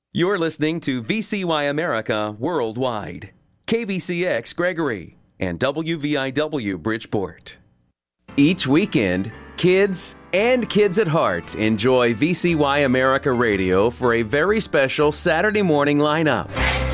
You're listening to VCY America Worldwide, KVCX Gregory, and WVIW Bridgeport. Each weekend, kids and kids at heart enjoy VCY America Radio for a very special Saturday morning lineup.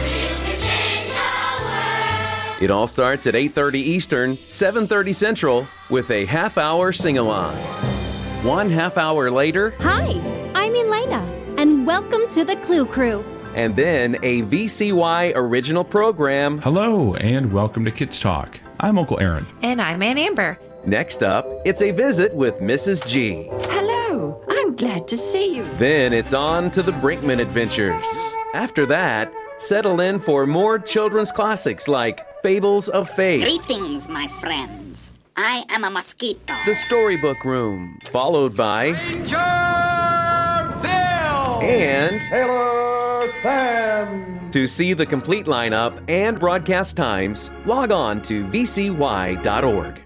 It all starts at 8:30 Eastern, 7:30 Central, with a half-hour sing-along. 1 half hour later... Hi, I'm Elena, and welcome to the Clue Crew. And then a VCY original program. Hello, and welcome to Kids Talk. I'm Uncle Aaron. And I'm Aunt Amber. Next up, it's a visit with Mrs. G. Hello, I'm glad to see you. Then it's on to the Brinkman Adventures. After that, settle in for more children's classics like Fables of Faith. Greetings, my friends. I am a mosquito. The Storybook Room, followed by Ranger Bill and Taylor Sam. To see the complete lineup and broadcast times, log on to vcy.org.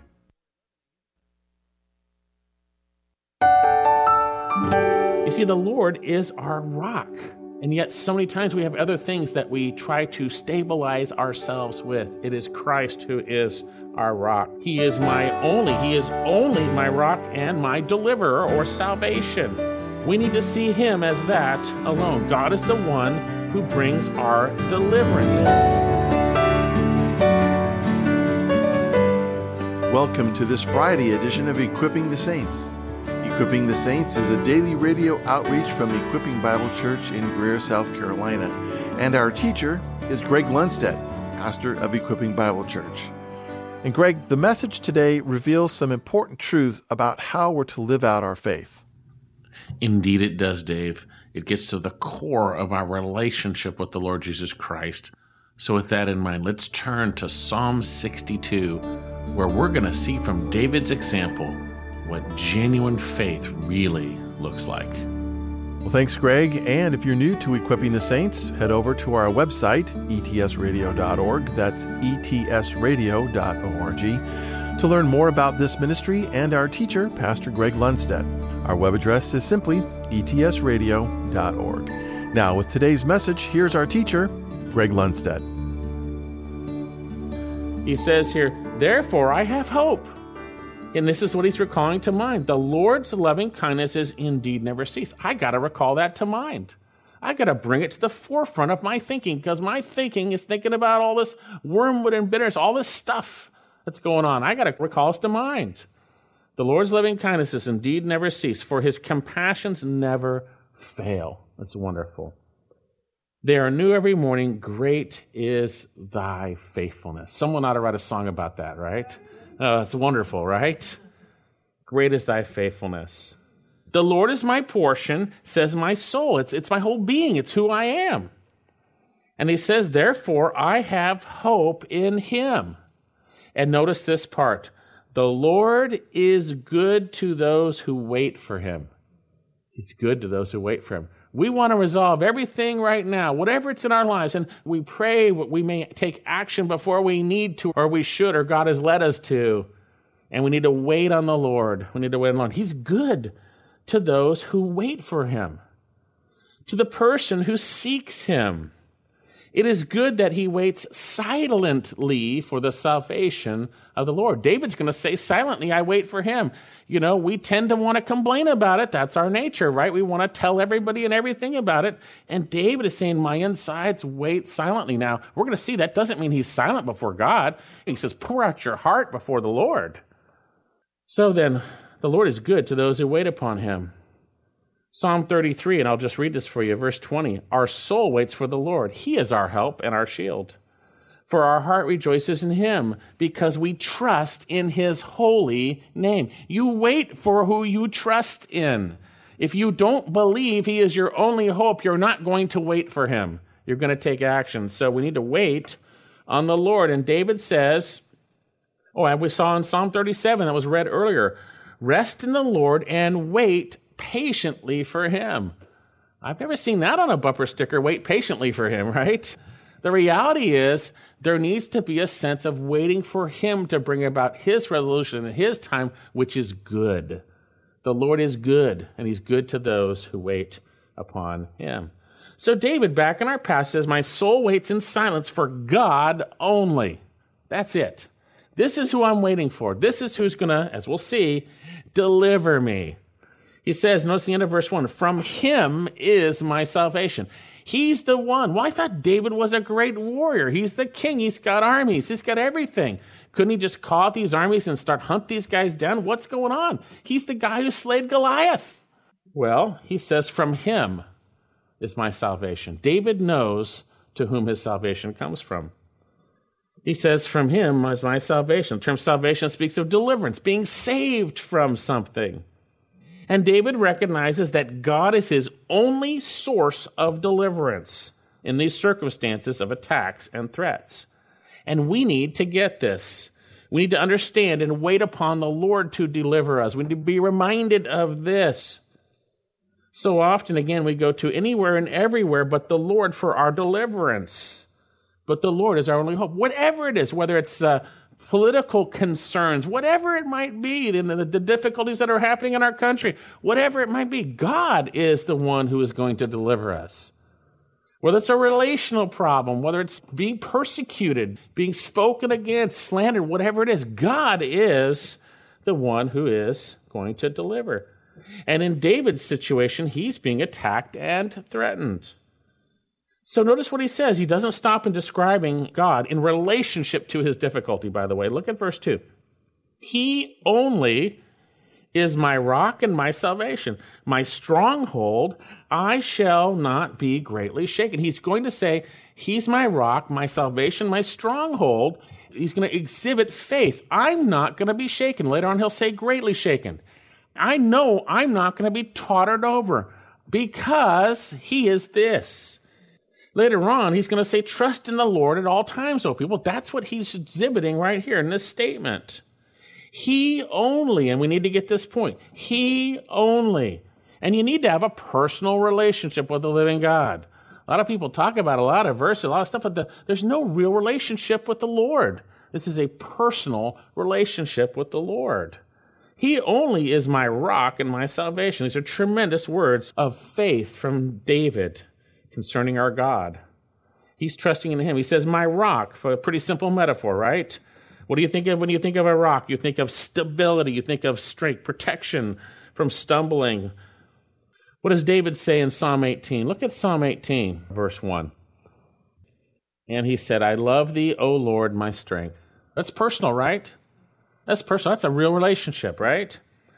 You see, the Lord is our rock. And yet so many times we have other things that we try to stabilize ourselves with. It is Christ who is our rock. He is only my rock and my deliverer or salvation. We need to see him as that alone. God is the one who brings our deliverance. Welcome to this Friday edition of Equipping the Saints. Equipping the Saints is a daily radio outreach from Equipping Bible Church in Greer, South Carolina. And our teacher is Greg Lundstedt, pastor of Equipping Bible Church. And Greg, the message today reveals some important truths about how we're to live out our faith. Indeed it does, Dave. It gets to the core of our relationship with the Lord Jesus Christ. So with that in mind, let's turn to Psalm 62, where we're going to see from David's example what genuine faith really looks like. Well, thanks, Greg. And if you're new to Equipping the Saints, head over to our website, etsradio.org. That's etsradio.org, to learn more about this ministry and our teacher, Pastor Greg Lundstedt. Our web address is simply etsradio.org. Now, with today's message, here's our teacher, Greg Lundstedt. He says here, therefore I have hope. And this is what he's recalling to mind. The Lord's loving kindnesses indeed never cease. I got to recall that to mind. I got to bring it to the forefront of my thinking, because my thinking is thinking about all this wormwood and bitterness, all this stuff that's going on. I got to recall this to mind. The Lord's loving kindnesses indeed never cease, for his compassions never fail. That's wonderful. They are new every morning. Great is thy faithfulness. Someone ought to write a song about that, right? Oh, it's wonderful, right? Great is thy faithfulness. The Lord is my portion, says my soul. It's my whole being. It's who I am. And he says, therefore, I have hope in him. And notice this part. The Lord is good to those who wait for him. He's good to those who wait for him. We want to resolve everything right now, whatever it's in our lives, and we pray we may take action before we need to, or we should, or God has led us to, and we need to wait on the Lord. We need to wait on the Lord. He's good to those who wait for him, to the person who seeks him. It is good that he waits silently for the salvation of the Lord. David's going to say silently, I wait for him. You know, we tend to want to complain about it. That's our nature, right? We want to tell everybody and everything about it. And David is saying, my insides wait silently. Now, we're going to see that doesn't mean he's silent before God. He says, pour out your heart before the Lord. So then, the Lord is good to those who wait upon him. Psalm 33, and I'll just read this for you, verse 20. Our soul waits for the Lord. He is our help and our shield. For our heart rejoices in him, because we trust in his holy name. You wait for who you trust in. If you don't believe he is your only hope, you're not going to wait for him. You're going to take action. So we need to wait on the Lord. And David says, and we saw in Psalm 37 that was read earlier, rest in the Lord and wait patiently for him. I've never seen that on a bumper sticker, wait patiently for him, right? The reality is there needs to be a sense of waiting for him to bring about his resolution in his time, which is good. The Lord is good, and he's good to those who wait upon him. So David, back in our passage, says, my soul waits in silence for God only. That's it. This is who I'm waiting for. This is who's going to, as we'll see, deliver me. He says, notice the end of verse 1, from him is my salvation. He's the one. Well, I thought David was a great warrior. He's the king. He's got armies. He's got everything. Couldn't he just call out these armies and start hunt these guys down? What's going on? He's the guy who slayed Goliath. Well, he says, from him is my salvation. David knows to whom his salvation comes from. He says, from him is my salvation. The term salvation speaks of deliverance, being saved from something. And David recognizes that God is his only source of deliverance in these circumstances of attacks and threats. And we need to get this. We need to understand and wait upon the Lord to deliver us. We need to be reminded of this. So often, again, we go to anywhere and everywhere but the Lord for our deliverance. But the Lord is our only hope. Whatever it is, whether it's political concerns, whatever it might be, the difficulties that are happening in our country, whatever it might be, God is the one who is going to deliver us. Whether it's a relational problem, whether it's being persecuted, being spoken against, slandered, whatever it is, God is the one who is going to deliver. And in David's situation, he's being attacked and threatened. So notice what he says. He doesn't stop in describing God in relationship to his difficulty, by the way. Look at verse 2. He only is my rock and my salvation, my stronghold. I shall not be greatly shaken. He's going to say, he's my rock, my salvation, my stronghold. He's going to exhibit faith. I'm not going to be shaken. Later on, he'll say greatly shaken. I know I'm not going to be tottered over because he is this. Later on, he's going to say, trust in the Lord at all times, O people. That's what he's exhibiting right here in this statement. He only, and we need to get this point, he only. And you need to have a personal relationship with the living God. A lot of people talk about a lot of verses, a lot of stuff, but there's no real relationship with the Lord. This is a personal relationship with the Lord. He only is my rock and my salvation. These are tremendous words of faith from David concerning our God. He's trusting in him. He says, my rock, for a pretty simple metaphor, right? What do you think of when you think of a rock? You think of stability. You think of strength, protection from stumbling. What does David say in Psalm 18? Look at Psalm 18, verse 1. And he said, I love thee, O Lord, my strength. That's personal, right? That's personal. That's a real relationship, right?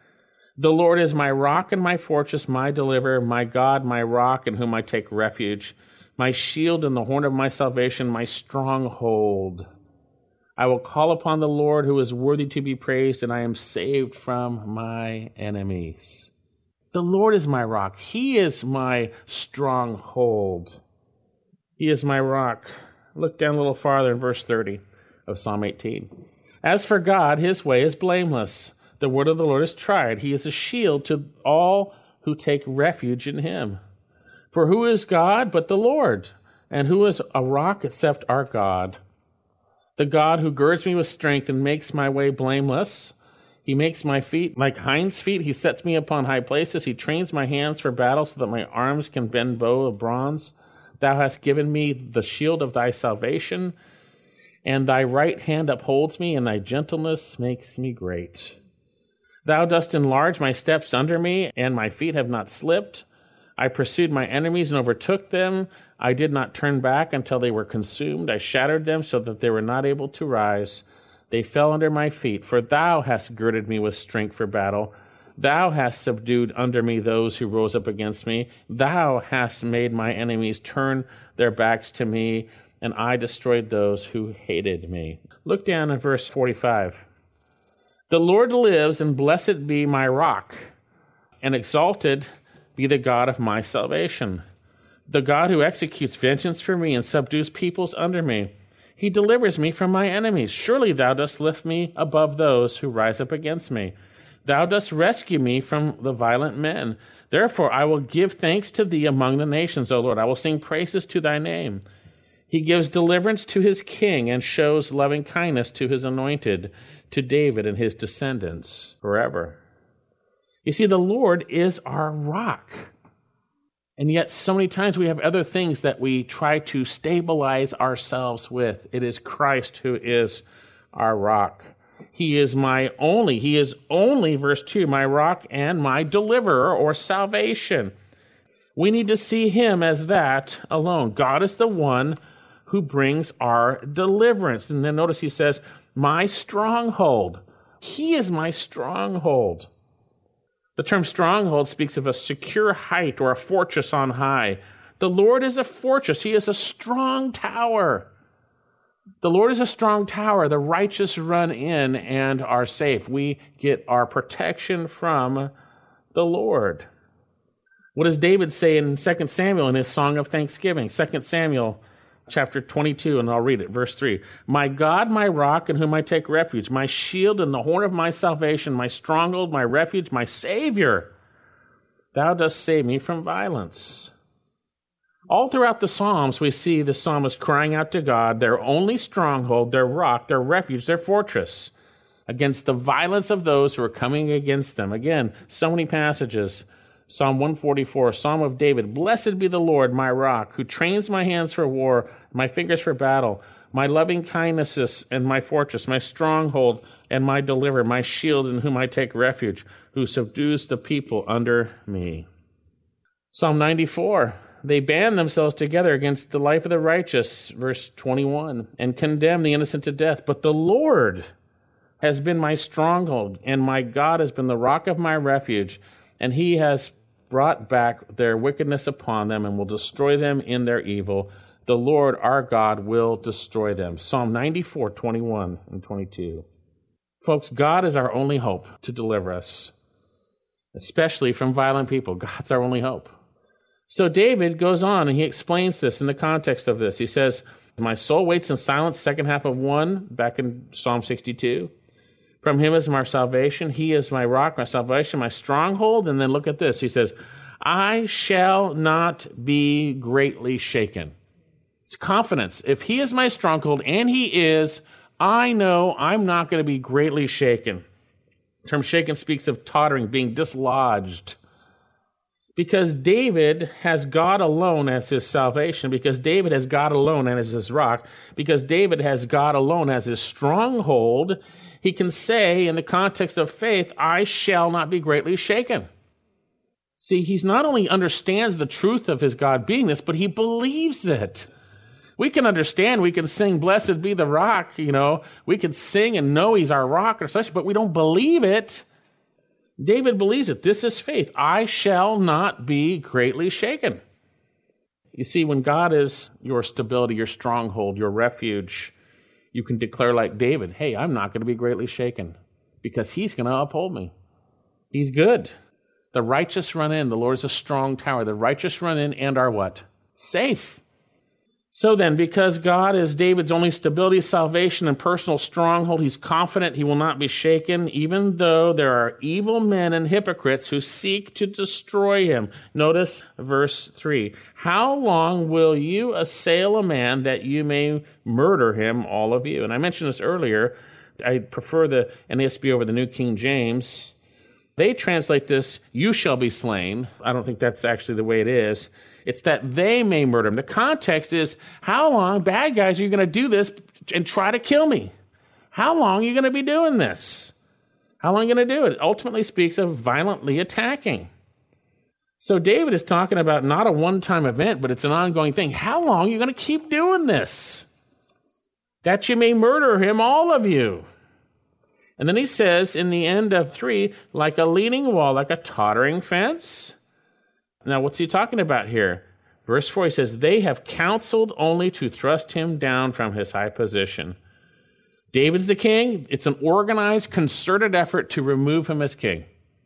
The Lord is my rock and my fortress, my deliverer, my God, my rock, in whom I take refuge, my shield and the horn of my salvation, my stronghold. I will call upon the Lord who is worthy to be praised, and I am saved from my enemies. The Lord is my rock. He is my stronghold. He is my rock. Look down a little farther in verse 30 of Psalm 18. As for God, his way is blameless. The word of the Lord is tried. He is a shield to all who take refuge in him. For who is God but the Lord? And who is a rock except our God? The God who girds me with strength and makes my way blameless. He makes my feet like hinds' feet. He sets me upon high places. He trains my hands for battle so that my arms can bend bow of bronze. Thou hast given me the shield of thy salvation, and thy right hand upholds me, and thy gentleness makes me great. Thou dost enlarge my steps under me, and my feet have not slipped. I pursued my enemies and overtook them. I did not turn back until they were consumed. I shattered them so that they were not able to rise. They fell under my feet, for thou hast girded me with strength for battle. Thou hast subdued under me those who rose up against me. Thou hast made my enemies turn their backs to me, and I destroyed those who hated me. Look down at verse 45. The Lord lives, and blessed be my rock, and exalted be the God of my salvation. The God who executes vengeance for me and subdues peoples under me. He delivers me from my enemies. Surely thou dost lift me above those who rise up against me. Thou dost rescue me from the violent men. Therefore I will give thanks to thee among the nations, O Lord. I will sing praises to thy name. He gives deliverance to his king and shows loving kindness to his anointed, to David and his descendants forever. You see, the Lord is our rock. And yet so many times we have other things that we try to stabilize ourselves with. It is Christ who is our rock. He is only, verse 2, my rock and my deliverer or salvation. We need to see him as that alone. God is the one who brings our deliverance. And then notice he says, my stronghold. He is my stronghold. The term stronghold speaks of a secure height or a fortress on high. The Lord is a fortress. He is a strong tower. The Lord is a strong tower. The righteous run in and are safe. We get our protection from the Lord. What does David say in 2 Samuel in his Song of Thanksgiving? 2 Samuel chapter 22, and I'll read it, verse 3. My God, my rock, in whom I take refuge, my shield and the horn of my salvation, my stronghold, my refuge, my Savior. Thou dost save me from violence. All throughout the Psalms, we see the psalmist crying out to God, their only stronghold, their rock, their refuge, their fortress, against the violence of those who are coming against them. Again, so many passages. Psalm 144, Psalm of David, blessed be the Lord, my rock, who trains my hands for war, my fingers for battle, my loving kindnesses and my fortress, my stronghold and my deliverer, my shield in whom I take refuge, who subdues the people under me. Psalm 94, they band themselves together against the life of the righteous, verse 21, and condemn the innocent to death. But the Lord has been my stronghold, and my God has been the rock of my refuge, and he has brought back their wickedness upon them and will destroy them in their evil. The Lord our God will destroy them. Psalm 94, 21 and 22. Folks, God is our only hope to deliver us, especially from violent people. God's our only hope. So David goes on and he explains this in the context of this. He says, my soul waits in silence, second half of 1, back in Psalm 62. From him is my salvation. He is my rock, my salvation, my stronghold. And then look at this. He says, I shall not be greatly shaken. It's confidence. If he is my stronghold, and he is, I know I'm not going to be greatly shaken. The term shaken speaks of tottering, being dislodged. Because David has God alone as his salvation, because David has God alone as his rock, because David has God alone as his stronghold, he can say in the context of faith, I shall not be greatly shaken. See, he's not only understands the truth of his God beingness, but he believes it. We can understand, we can sing, blessed be the rock, we can sing and know he's our rock or such, but we don't believe it. David believes it. This is faith. I shall not be greatly shaken. You see, when God is your stability, your stronghold, your refuge, you can declare like David, hey, I'm not going to be greatly shaken because he's going to uphold me. He's good. The righteous run in. The Lord is a strong tower. The righteous run in and are what? Safe. So then, because God is David's only stability, salvation, and personal stronghold, he's confident he will not be shaken, even though there are evil men and hypocrites who seek to destroy him. Notice verse 3. How long will you assail a man that you may murder him, all of you? And I mentioned this earlier. I prefer the NASB over the New King James. They translate this, you shall be slain. I don't think that's actually the way it is. It's that they may murder him. The context is, how long, bad guys, are you going to do this and try to kill me? How long are you going to be doing this? How long are you going to do it? It ultimately speaks of violently attacking. So David is talking about not a one-time event, but it's an ongoing thing. How long are you going to keep doing this? That you may murder him, all of you. And then he says in the end of 3, like a leaning wall, like a tottering fence. Now, what's he talking about here? Verse 4, he says, they have counseled only to thrust him down from his high position. David's the king. It's an organized, concerted effort to remove him as king.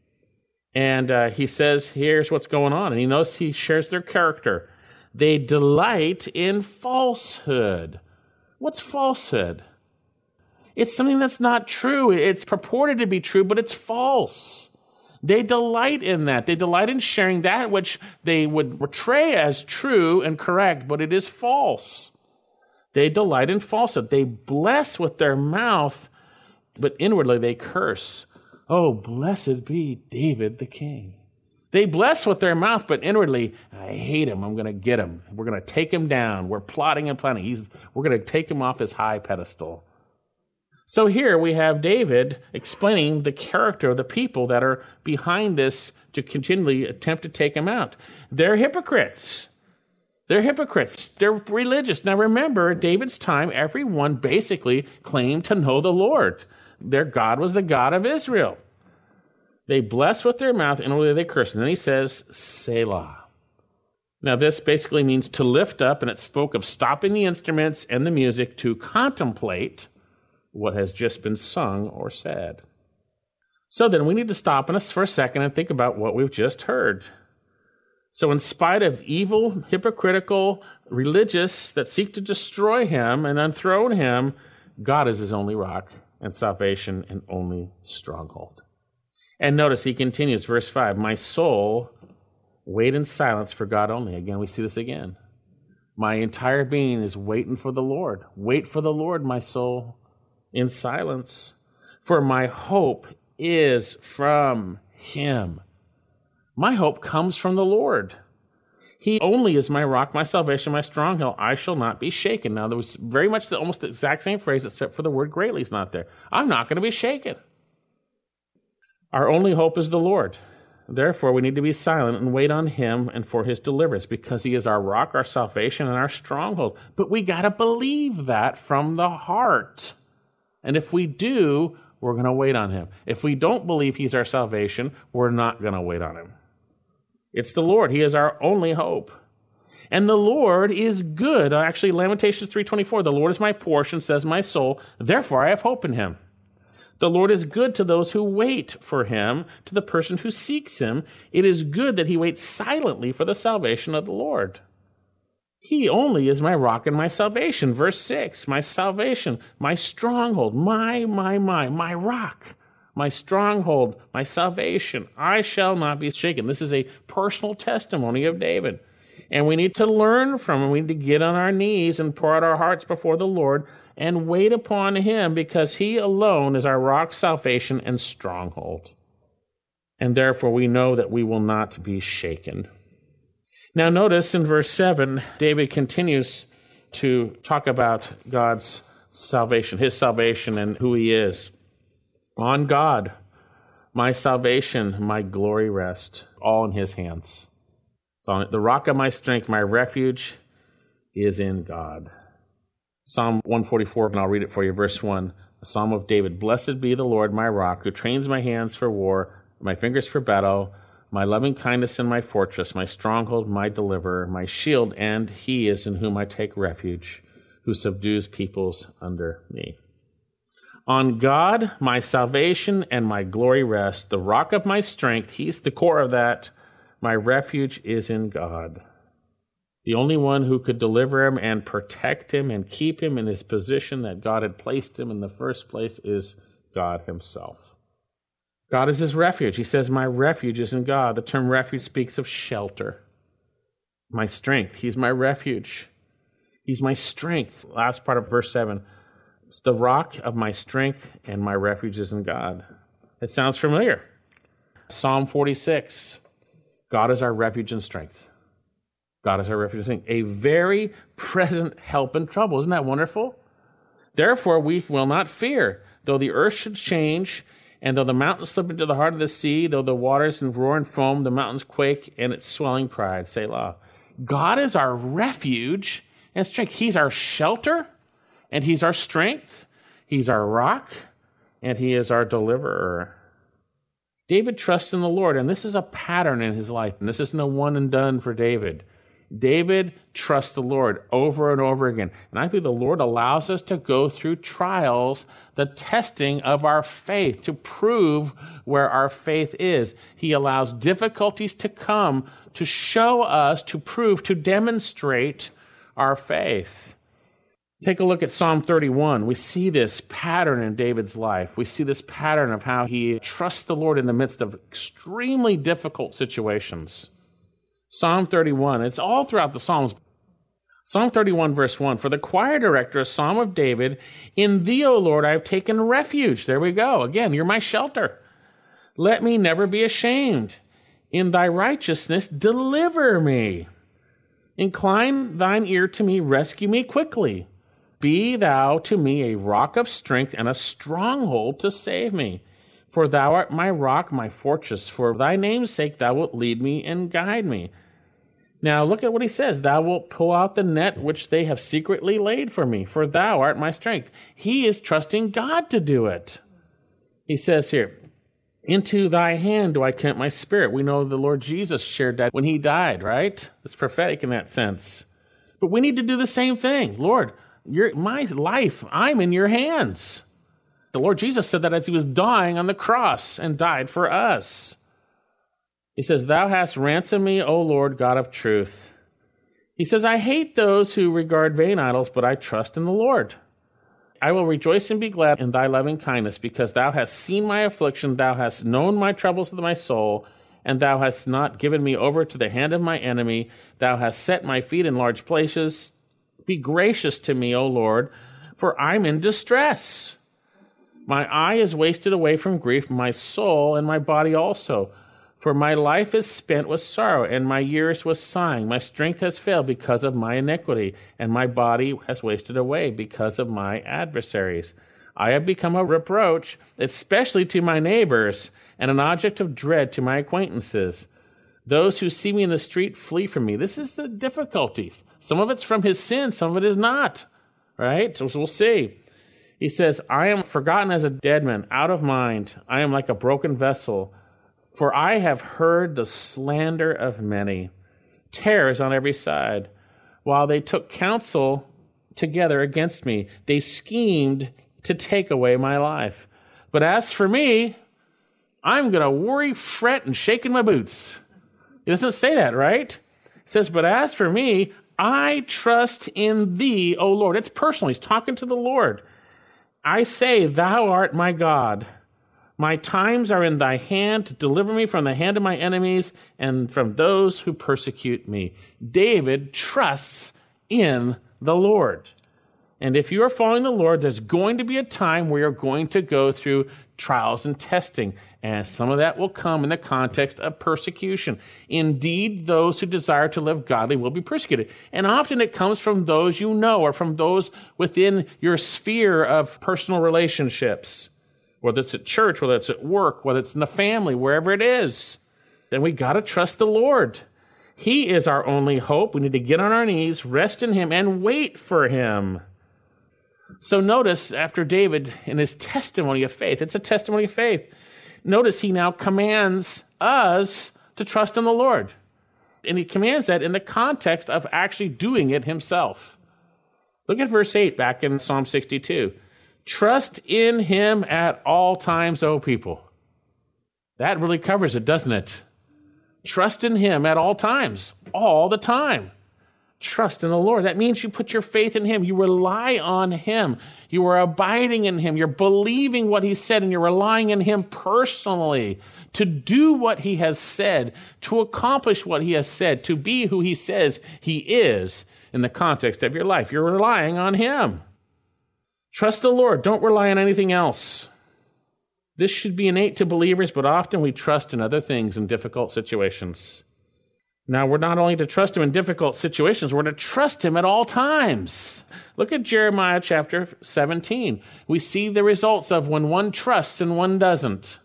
And he says, here's what's going on. And he shares their character. They delight in falsehood. What's falsehood? It's something that's not true. It's purported to be true, but it's false. They delight in that. They delight in sharing that which they would portray as true and correct, but it is false. They delight in falsehood. They bless with their mouth, but inwardly they curse. Oh, blessed be David the king. They bless with their mouth, but inwardly, I hate him. I'm going to get him. We're going to take him down. We're plotting and planning. We're going to take him off his high pedestal. So here we have David explaining the character of the people that are behind this to continually attempt to take him out. They're hypocrites. They're hypocrites. They're religious. Now remember, at David's time, everyone basically claimed to know the Lord. Their God was the God of Israel. They bless with their mouth, and inwardly they curse. And then he says, Selah. Now this basically means to lift up, and it spoke of stopping the instruments and the music to contemplate what has just been sung or said. So then we need to stop for a second and think about what we've just heard. So in spite of evil, hypocritical, religious that seek to destroy him and enthrone him, God is his only rock and salvation and only stronghold. And notice he continues, verse 5, my soul, wait in silence for God only. Again, we see this again. My entire being is waiting for the Lord. Wait for the Lord, my soul, in silence. For my hope is from him. My hope comes from the Lord. He only is my rock, my salvation, my stronghold. I shall not be shaken. Now, there was very much almost the exact same phrase, except for the word greatly is not there. I'm not going to be shaken. Our only hope is the Lord. Therefore, we need to be silent and wait on him and for his deliverance, because he is our rock, our salvation, and our stronghold. But we got to believe that from the heart. And if we do, we're going to wait on him. If we don't believe he's our salvation, we're not going to wait on him. It's the Lord. He is our only hope. And the Lord is good. Actually, Lamentations 3:24, the Lord is my portion, says my soul. Therefore, I have hope in him. The Lord is good to those who wait for him, to the person who seeks him. It is good that he waits silently for the salvation of the Lord. He only is my rock and my salvation. Verse 6, my salvation, my stronghold, my rock, my stronghold, my salvation. I shall not be shaken. This is a personal testimony of David. And we need to learn from him. We need to get on our knees and pour out our hearts before the Lord and wait upon him, because he alone is our rock, salvation, and stronghold. And therefore we know that we will not be shaken. Now notice in verse 7, David continues to talk about God's salvation, his salvation, and who he is. On God, my salvation, my glory rest, all in his hands. So the rock of my strength, my refuge, is in God. Psalm 144, and I'll read it for you, verse 1. A psalm of David. Blessed be the Lord, my rock, who trains my hands for war, my fingers for battle, my loving kindness and my fortress, my stronghold, my deliverer, my shield, and he is in whom I take refuge, who subdues peoples under me. On God, my salvation and my glory rest, the rock of my strength, he's the core of that. My refuge is in God. The only one who could deliver him and protect him and keep him in his position that God had placed him in the first place is God himself. God is his refuge. He says, my refuge is in God. The term refuge speaks of shelter. My strength, he's my refuge. He's my strength. Last part of verse 7. It's the rock of my strength and my refuge is in God. It sounds familiar. Psalm 46. God is our refuge and strength. God is our refuge and strength. A very present help in trouble. Isn't that wonderful? Therefore, we will not fear, though the earth should change, and though the mountains slip into the heart of the sea, though the waters roar and foam, the mountains quake, and its swelling pride. Selah. God is our refuge and strength. He's our shelter, and he's our strength. He's our rock, and he is our deliverer. David trusts in the Lord, and this is a pattern in his life, and this isn't a one and done for David. David trusts the Lord over and over again. And I believe the Lord allows us to go through trials, the testing of our faith, to prove where our faith is. He allows difficulties to come to show us, to prove, to demonstrate our faith. Take a look at Psalm 31. We see this pattern in David's life. We see this pattern of how he trusts the Lord in the midst of extremely difficult situations. Psalm 31, it's all throughout the Psalms. Psalm 31, verse 1, for the choir director, a psalm of David, in thee, O Lord, I have taken refuge. There we go. Again, you're my shelter. Let me never be ashamed. In thy righteousness, deliver me. Incline thine ear to me, rescue me quickly. Be thou to me a rock of strength and a stronghold to save me. For thou art my rock, my fortress. For thy name's sake thou wilt lead me and guide me. Now look at what he says. Thou wilt pull out the net which they have secretly laid for me, for thou art my strength. He is trusting God to do it. He says here, into thy hand do I commit my spirit. We know the Lord Jesus shared that when he died, right? It's prophetic in that sense. But we need to do the same thing. Lord, my life, I'm in your hands. The Lord Jesus said that as he was dying on the cross and died for us. He says, thou hast ransomed me, O Lord, God of truth. He says, I hate those who regard vain idols, but I trust in the Lord. I will rejoice and be glad in thy loving kindness, because thou hast seen my affliction, thou hast known my troubles of my soul, and thou hast not given me over to the hand of my enemy. Thou hast set my feet in large places. Be gracious to me, O Lord, for I'm in distress. My eye is wasted away from grief, my soul and my body also. For my life is spent with sorrow, and my years with sighing. My strength has failed because of my iniquity, and my body has wasted away because of my adversaries. I have become a reproach, especially to my neighbors, and an object of dread to my acquaintances. Those who see me in the street flee from me. This is the difficulty. Some of it's from his sin, some of it is not. Right? So we'll see. He says, I am forgotten as a dead man, out of mind. I am like a broken vessel. For I have heard the slander of many, terrors on every side. While they took counsel together against me, they schemed to take away my life. But as for me, I'm going to worry, fret, and shake in my boots. It doesn't say that, right? It says, but as for me, I trust in thee, O Lord. It's personal. He's talking to the Lord. I say, thou art my God. My times are in thy hand to deliver me from the hand of my enemies and from those who persecute me. David trusts in the Lord. And if you are following the Lord, there's going to be a time where you're going to go through trials and testing. And some of that will come in the context of persecution. Indeed, those who desire to live godly will be persecuted. And often it comes from those you know or from those within your sphere of personal relationships. Whether it's at church, whether it's at work, whether it's in the family, wherever it is, then we got to trust the Lord. He is our only hope. We need to get on our knees, rest in him, and wait for him. So notice after David in his testimony of faith, it's a testimony of faith. Notice he now commands us to trust in the Lord. And he commands that in the context of actually doing it himself. Look at verse 8 back in Psalm 62. Trust in him at all times, O people. That really covers it, doesn't it? Trust in him at all times, all the time. Trust in the Lord. That means you put your faith in him. You rely on him. You are abiding in him. You're believing what he said, and you're relying on him personally to do what he has said, to accomplish what he has said, to be who he says he is in the context of your life. You're relying on him. Trust the Lord. Don't rely on anything else. This should be innate to believers, but often we trust in other things in difficult situations. Now, we're not only to trust him in difficult situations, we're to trust him at all times. Look at Jeremiah chapter 17. We see the results of when one trusts and one doesn't.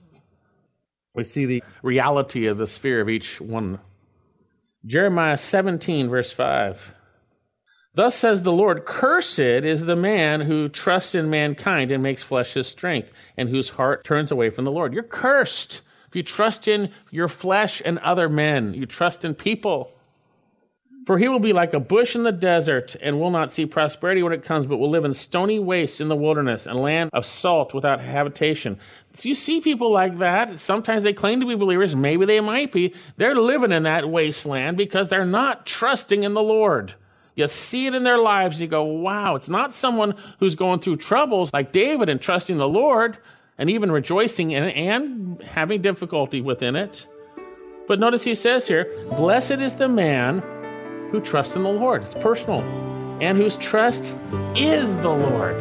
We see the reality of the sphere of each one. Jeremiah 17, verse 5. Thus says the Lord, cursed is the man who trusts in mankind and makes flesh his strength, and whose heart turns away from the Lord. You're cursed if you trust in your flesh and other men. You trust in people. For he will be like a bush in the desert and will not see prosperity when it comes, but will live in stony wastes in the wilderness and land of salt without habitation. So you see people like that. Sometimes they claim to be believers. Maybe they might be. They're living in that wasteland because they're not trusting in the Lord. You see it in their lives and you go, wow, it's not someone who's going through troubles like David and trusting the Lord and even rejoicing in it and having difficulty within it. But notice he says here, blessed is the man who trusts in the Lord. It's personal. And whose trust is the Lord.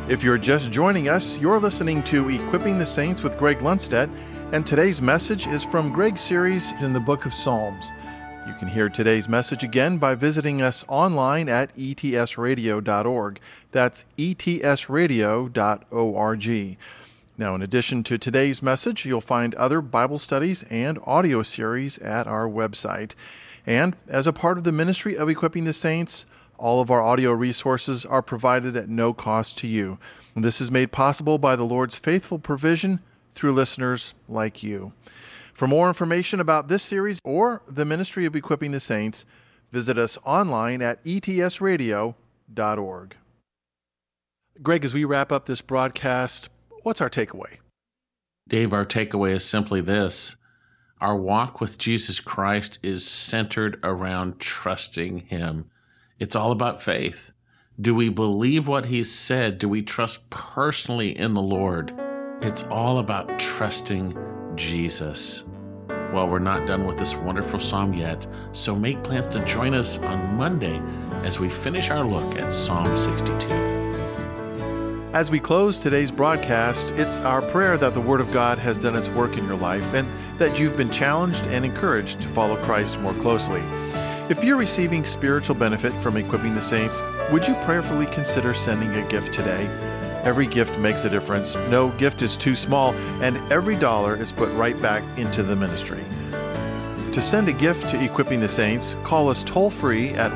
If you're just joining us, you're listening to Equipping the Saints with Greg Lundstedt, and today's message is from Greg's series in the book of Psalms. You can hear today's message again by visiting us online at etsradio.org. That's etsradio.org. Now, in addition to today's message, you'll find other Bible studies and audio series at our website. And as a part of the ministry of Equipping the Saints, all of our audio resources are provided at no cost to you. This is made possible by the Lord's faithful provision through listeners like you. For more information about this series or the ministry of Equipping the Saints, visit us online at etsradio.org. Greg, as we wrap up this broadcast, what's our takeaway? Dave, our takeaway is simply this. Our walk with Jesus Christ is centered around trusting Him. It's all about faith. Do we believe what He said? Do we trust personally in the Lord? It's all about trusting Jesus. Well, we're not done with this wonderful psalm yet, so make plans to join us on Monday as we finish our look at Psalm 62. As we close today's broadcast, it's our prayer that the Word of God has done its work in your life and that you've been challenged and encouraged to follow Christ more closely. If you're receiving spiritual benefit from Equipping the Saints, would you prayerfully consider sending a gift today? Every gift makes a difference. No gift is too small, and every dollar is put right back into the ministry. To send a gift to Equipping the Saints, call us toll-free at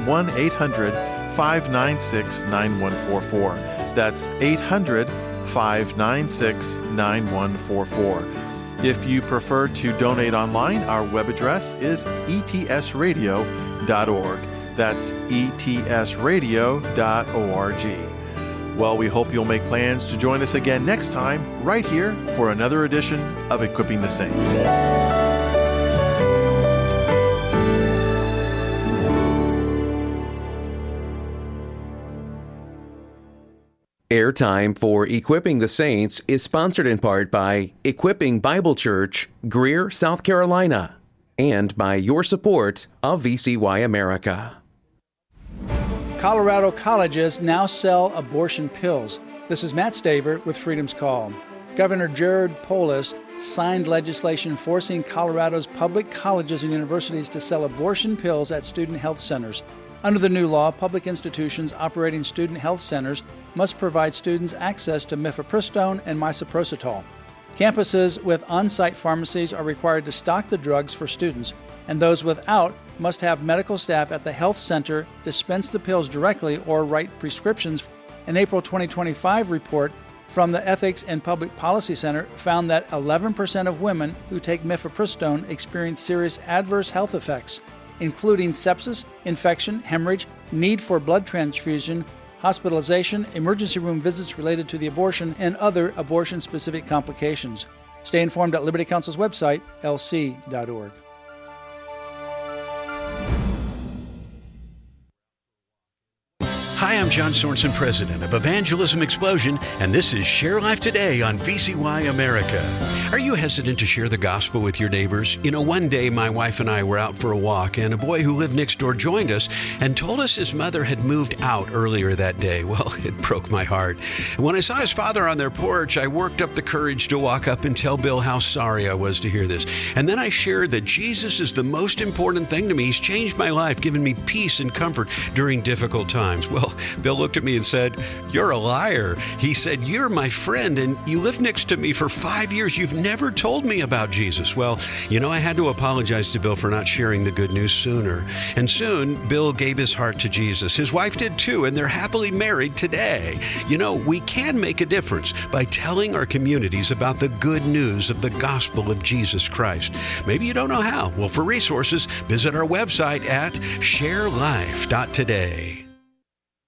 1-800-596-9144. That's 800-596-9144. If you prefer to donate online, our web address is etsradio.org. That's etsradio.org. Well, we hope you'll make plans to join us again next time, right here, for another edition of Equipping the Saints. Airtime for Equipping the Saints is sponsored in part by Equipping Bible Church, Greer, South Carolina, and by your support of VCY America. Colorado colleges now sell abortion pills. This is Matt Staver with Freedom's Call. Governor Jared Polis signed legislation forcing Colorado's public colleges and universities to sell abortion pills at student health centers. Under the new law, public institutions operating student health centers must provide students access to mifepristone and misoprostol. Campuses with on-site pharmacies are required to stock the drugs for students, and those without must have medical staff at the health center dispense the pills directly or write prescriptions. An April 2025 report from the Ethics and Public Policy Center found that 11% of women who take mifepristone experience serious adverse health effects, including sepsis, infection, hemorrhage, need for blood transfusion, hospitalization, emergency room visits related to the abortion, and other abortion-specific complications. Stay informed at Liberty Counsel's website, lc.org. Hi, I'm John Sorensen, president of Evangelism Explosion, and this is Share Life Today on VCY America. Are you hesitant to share the gospel with your neighbors? You know, one day my wife and I were out for a walk, and a boy who lived next door joined us and told us his mother had moved out earlier that day. Well, it broke my heart. And when I saw his father on their porch, I worked up the courage to walk up and tell Bill how sorry I was to hear this. And then I shared that Jesus is the most important thing to me. He's changed my life, given me peace and comfort during difficult times. Well, Bill looked at me and said, "You're a liar." He said, "You're my friend, and you lived next to me for 5 years. You've never told me about Jesus." Well, you know, I had to apologize to Bill for not sharing the good news sooner. And soon, Bill gave his heart to Jesus. His wife did too, and they're happily married today. You know, we can make a difference by telling our communities about the good news of the gospel of Jesus Christ. Maybe you don't know how. Well, for resources, visit our website at sharelife.today.